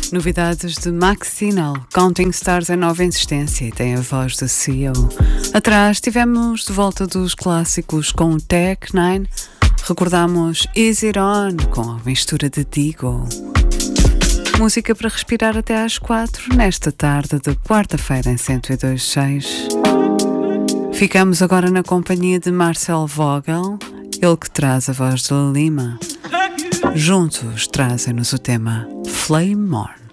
Novidades de Maxinal, Counting Stars é nova existência e tem a voz do CEO. Atrás tivemos de volta dos clássicos com o Tech Nine, recordamos Easy It On com a mistura de Digo. Música para respirar até às 4 nesta tarde de quarta-feira em 102.6. Ficamos agora na companhia de Marcel Vogel, ele que traz a voz de Lima. Juntos trazem-nos o tema Flame More.